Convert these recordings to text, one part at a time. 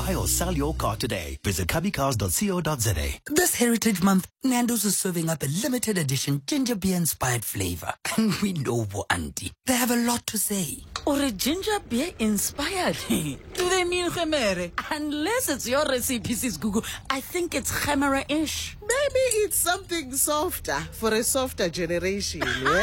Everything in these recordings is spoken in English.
buy or sell your car today. Visit cubbycars.co.za. This Heritage Month, Nando's is serving up a limited edition ginger beer inspired flavor. And we know what auntie. They have a lot to say. Or a ginger beer inspired? Do they mean gemere? Unless it's your recipe, sis Google. I think it's gemere-ish. Maybe it's something softer for a softer generation, yeah?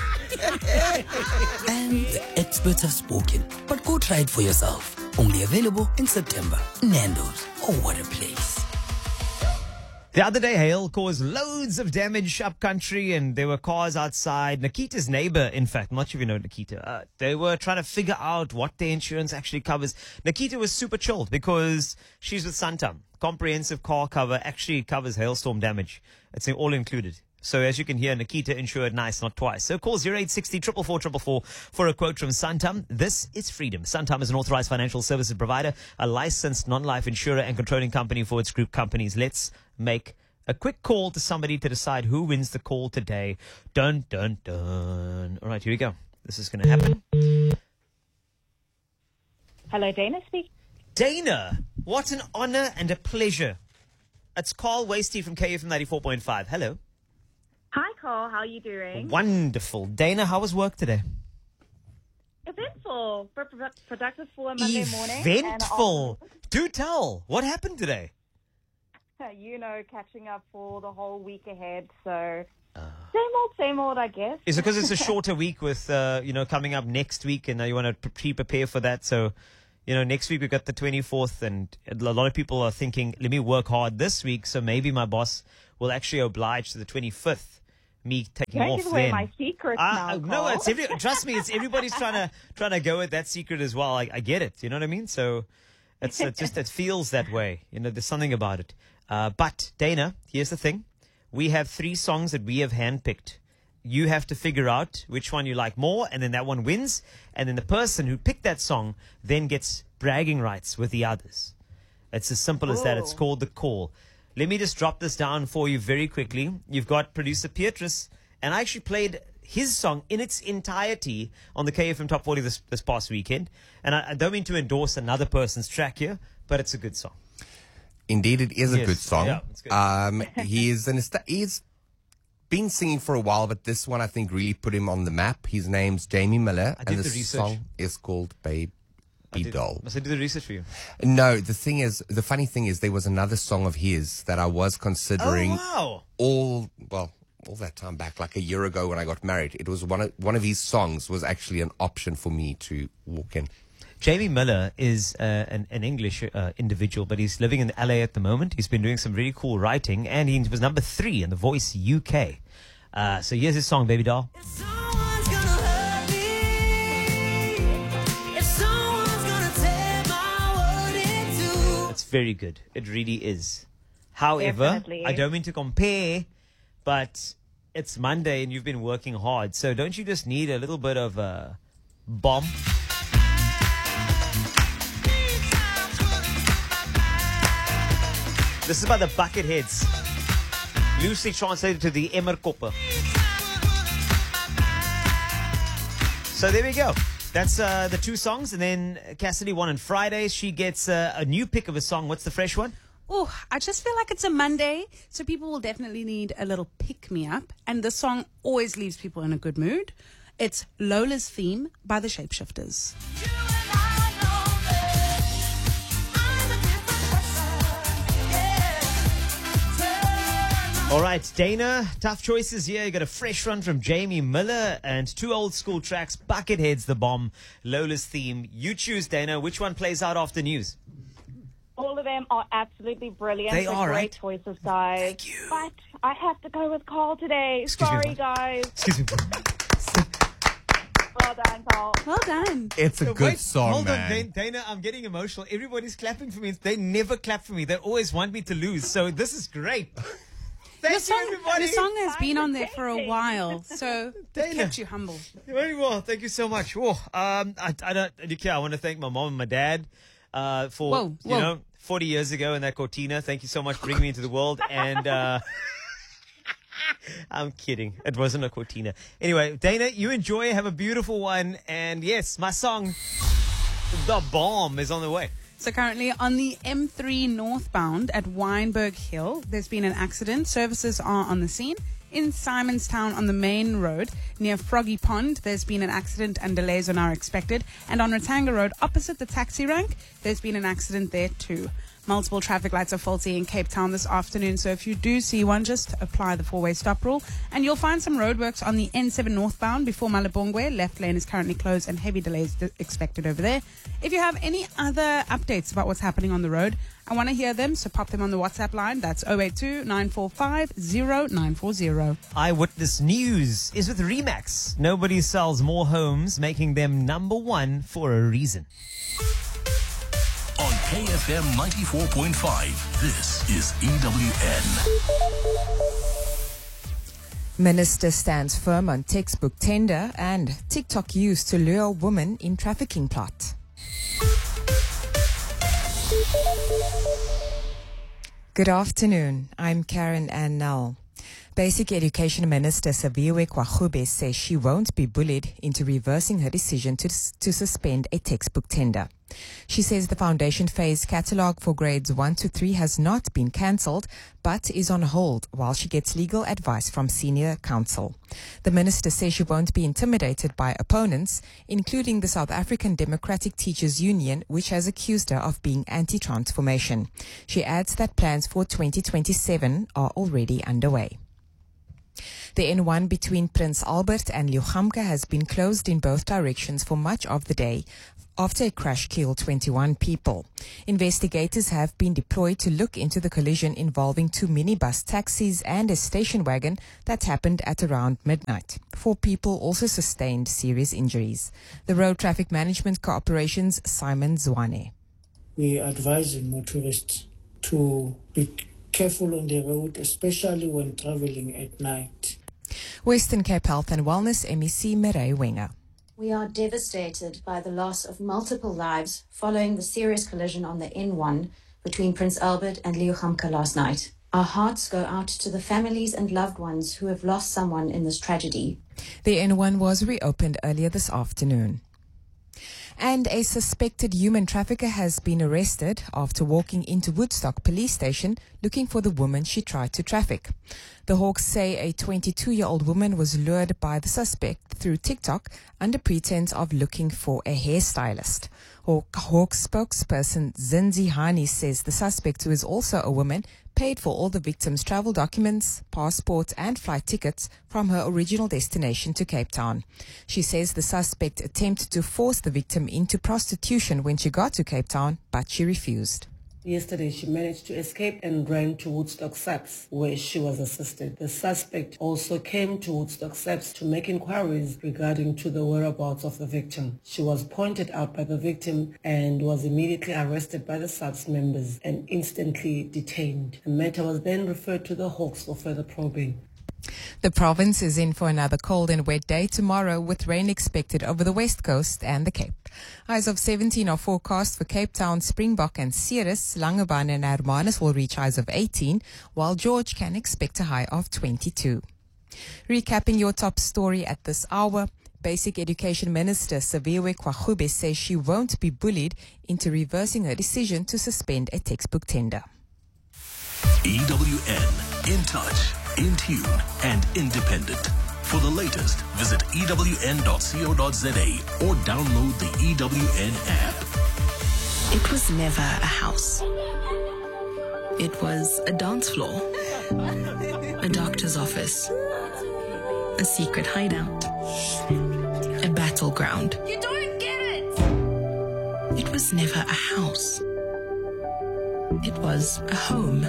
And the experts have spoken. But go try it for yourself. Only available in September. Nando's. Oh, what a place. The other day, hail caused loads of damage up country, and there were cars outside. Nikita's neighbor, in fact, I'm not sure if you know Nikita, they were trying to figure out what their insurance actually covers. Nikita was super chilled because she's with Santam. Comprehensive car cover actually covers hailstorm damage. It's all included. So as you can hear, Nikita insured nice, not twice. So call 0860 444 for a quote from Santam. This is freedom. Santam is an authorized financial services provider, a licensed non-life insurer and controlling company for its group companies. Let's make a quick call to somebody to decide who wins the call today. Dun, dun, dun. All right, here we go. This is going to happen. Hello, Dana speaking. Dana, what an honor and a pleasure. It's Carl Wasty from KFM 94.5. Hello. Hi, Carl. How are you doing? Wonderful. Dana, how was work today? Eventful. Productive for a Monday morning. Eventful. Do tell. What happened today? Catching up for the whole week ahead. So same old, I guess. Is it because it's a shorter week with, coming up next week, and now you want to prepare for that? So, next week we've got the 24th, and a lot of people are thinking, let me work hard this week, so maybe my boss will actually oblige to the 25th. Me taking Don't off give away then. my secret now, no, Carl. trust me, it's everybody's trying to go at that secret as well. I get it. You know what I mean? So it feels that way. There's something about it. But Dana, here's the thing. We have 3 songs that we have handpicked. You have to figure out which one you like more, and then that one wins. And then the person who picked that song then gets bragging rights with the others. It's as simple as that. It's called The Call. Let me just drop this down for you very quickly. You've got producer Petrus, and I actually played his song in its entirety on the KFM Top 40 this past weekend. And I don't mean to endorse another person's track here, but it's a good song. Indeed, it is a good song. Yeah, it's good. He's been singing for a while, but this one I think really put him on the map. His name's Jamie Miller, and the song is called Baby Doll. Must I do the research for you? No, the funny thing is there was another song of his that I was considering all that time back, like a year ago when I got married. It was one of his songs was actually an option for me to walk in. Jamie Miller is an English individual, but he's living in LA at the moment. He's been doing some really cool writing, and he was number 3 in The Voice UK. So here's his song, Baby Doll. It's very good. It really is. However, Definitely. I don't mean to compare, but it's Monday and you've been working hard. So don't you just need a little bit of a bomb? This is by the Bucketheads, loosely translated to the Emmerkoppe. So there we go. That's the 2 songs, and then Cassidy won on Friday. She gets a new pick of a song. What's the fresh one? Oh, I just feel like it's a Monday, so people will definitely need a little pick-me-up, and the song always leaves people in a good mood. It's Lola's Theme by the Shapeshifters. All right, Dana, tough choices here. You got a fresh run from Jamie Miller and 2 old school tracks, Bucketheads, The Bomb, Lola's Theme. You choose, Dana. Which one plays out after news? All of them are absolutely brilliant. They are, great right? choices, guys. Thank you. But I have to go with Carl today. Excuse me, Sorry, guys. Excuse me. Well done, Carl. Well done. It's a good song, hold man. on, Dana, I'm getting emotional. Everybody's clapping for me. They never clap for me. They always want me to lose. So this is great. Thank you, everybody. The song has been on there for a while, so it kept you humble. Very well. Thank you so much. Whoa. I want to thank my mom and my dad for, 40 years ago in that Cortina. Thank you so much for bringing me into the world. And I'm kidding. It wasn't a Cortina. Anyway, Dana, you enjoy. Have a beautiful one. And yes, my song, The Bomb, is on the way. So currently on the M3 northbound at Weinberg Hill, there's been an accident. Services are on the scene. In Simonstown on the main road near Froggy Pond, there's been an accident and delays are now expected. And on Ratanga Road opposite the taxi rank, there's been an accident there too. Multiple traffic lights are faulty in Cape Town this afternoon, so if you do see one, just apply the four-way stop rule. And you'll find some roadworks on the N7 northbound before Malabongwe. Left lane is currently closed and heavy delays expected over there. If you have any other updates about what's happening on the road, I want to hear them, so pop them on the WhatsApp line. That's 082-945-0940. Eyewitness News is with Remax. Nobody sells more homes, making them number one for a reason. On KFM 94.5, this is EWN. Minister stands firm on textbook tender and TikTok used to lure woman in trafficking plot. Good afternoon. I'm Karen Ann Null. Basic Education Minister Saviwe Kwagube says she won't be bullied into reversing her decision to suspend a textbook tender. She says the foundation phase catalogue for grades 1 to 3 has not been cancelled, but is on hold while she gets legal advice from senior counsel. The minister says she won't be intimidated by opponents, including the South African Democratic Teachers Union, which has accused her of being anti-transformation. She adds that plans for 2027 are already underway. The N1 between Prince Albert and Leeugamka has been closed in both directions for much of the day after a crash killed 21 people. Investigators have been deployed to look into the collision involving 2 minibus taxis and a station wagon that happened at around midnight. 4 people also sustained serious injuries. The Road Traffic Management Corporation's Simon Zwane. We are advising motorists to be careful on the road, especially when traveling at night. Western Cape Health and Wellness MEC Mireille Wenger. We are devastated by the loss of multiple lives following the serious collision on the N1 between Prince Albert and Leeugamka last night. Our hearts go out to the families and loved ones who have lost someone in this tragedy. The N1 was reopened earlier this afternoon. And a suspected human trafficker has been arrested after walking into Woodstock police station looking for the woman she tried to traffic. The Hawks say a 22-year-old woman was lured by the suspect through TikTok under pretense of looking for a hairstylist. Hawks spokesperson Zinzi Hani says the suspect, who is also a woman, paid for all the victim's travel documents, passports and flight tickets from her original destination to Cape Town. She says the suspect attempted to force the victim into prostitution when she got to Cape Town, but she refused. Yesterday, she managed to escape and ran to Woodstock SAPS, where she was assisted. The suspect also came to Woodstock SAPS to make inquiries regarding to the whereabouts of the victim. She was pointed out by the victim and was immediately arrested by the SAPS members and instantly detained. The matter was then referred to the Hawks for further probing. The province is in for another cold and wet day tomorrow, with rain expected over the west coast and the Cape. Highs of 17 are forecast for Cape Town, Springbok and Ceres. Langebaan and Hermanus will reach highs of 18, while George can expect a high of 22. Recapping your top story at this hour, Basic Education Minister Saviwe Kwagube says she won't be bullied into reversing her decision to suspend a textbook tender. EWN, in touch, in tune, and independent. For the latest, visit ewn.co.za or download the EWN app. It was never a house. It was a dance floor, a doctor's office, a secret hideout, a battleground. You don't get it! It was never a house. It was a home.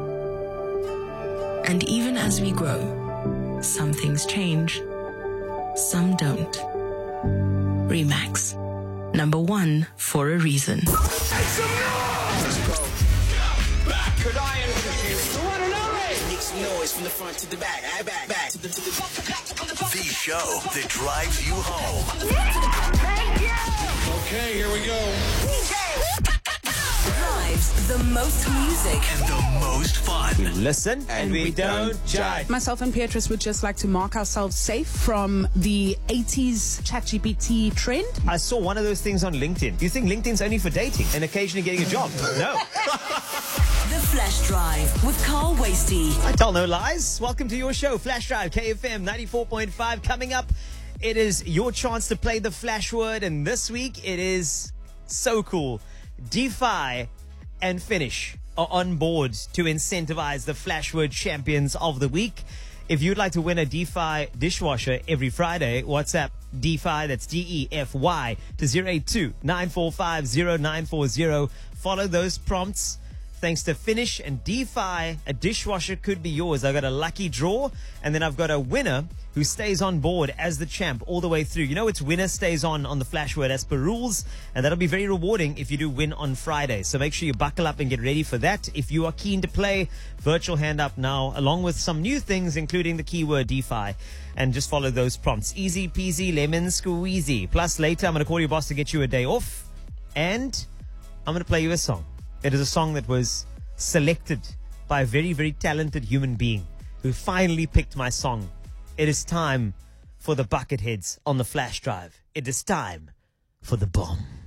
And even as we grow, some things change, some don't. Remax, number one for a reason. Make some noise! Let's go. Could I introduce the one and only? Make some noise from the front to the back. Back to the The show that drives you home. Yeah, thank you. Okay, here we go. Drives The most music. And the most fun. We listen and we don't judge. Myself and Beatrice would just like to mark ourselves safe from the 80s ChatGPT trend. I saw one of those things on LinkedIn. Do you think LinkedIn's only for dating and occasionally getting a job? No. The Flash Drive with Carl Wasty. I tell no lies. Welcome to your show, Flash Drive, KFM 94.5. Coming up, it is your chance to play the Flash word, and this week it is so cool. DeFi and Finish are on board to incentivize the Flash word champions of the week. If you'd like to win a DeFi dishwasher every Friday, WhatsApp DeFi, that's DEFY, to 082-945-0940. Follow those prompts. Thanks to Finish and DeFi, a dishwasher could be yours. I've got a lucky draw, and then I've got a winner who stays on board as the champ all the way through. You know, it's winner stays on the Flash word as per rules, and that'll be very rewarding if you do win on Friday. So make sure you buckle up and get ready for that. If you are keen to play, virtual hand up now, along with some new things, including the keyword DeFi. And just follow those prompts. Easy peasy, lemon squeezy. Plus, later, I'm going to call your boss to get you a day off, and I'm going to play you a song. It is a song that was selected by a very, very talented human being who finally picked my song. It is time for the Bucketheads on the Flash Drive. It is time for the bomb.